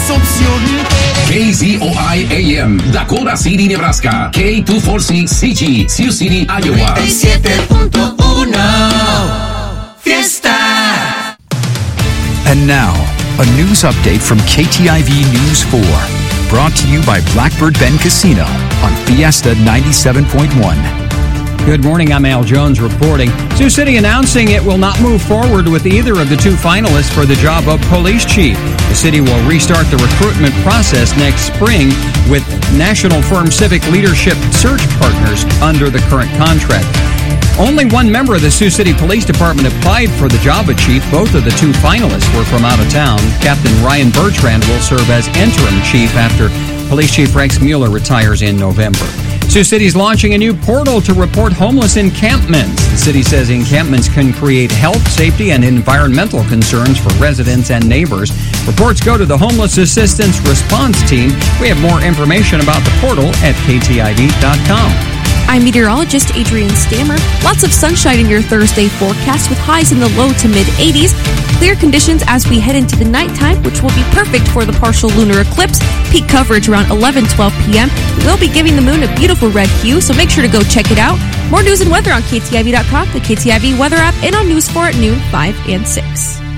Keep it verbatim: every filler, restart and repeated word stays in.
opción. K Z O I A M, Dakota City, Nebraska. K two forty-six C G, Sioux City, Iowa. noventa y siete punto uno Fiesta. And now, a news update from K T I V News four. Brought to you by Blackbird Bend Casino on Fiesta ninety-seven point one. Good morning, I'm Al Jones reporting. Sioux City announcing it will not move forward with either of the two finalists for the job of police chief. The city will restart the recruitment process next spring with national firm Civic Leadership Search Partners under the current contract. Only one member of the Sioux City Police Department applied for the job of chief. Both of the two finalists were from out of town. Captain Ryan Bertrand will serve as interim chief after Police Chief Rex Mueller retires in November. Sioux City is launching a new portal to report homeless encampments. The city says encampments can create health, safety, and environmental concerns for residents and neighbors. Reports go to the Homeless Assistance Response Team. We have more information about the portal at K T I V dot com. I'm meteorologist Adrienne Stammer. Lots of sunshine in your Thursday forecast with highs in the low to mid eighties. Clear conditions as we head into the nighttime, which will be perfect for the partial lunar eclipse. Peak coverage around eleven twelve p.m. We'll be giving the moon a beautiful red hue, so make sure to go check it out. More news and weather on K T I V dot com, the K T I V weather app, and on News four at noon, five, and six.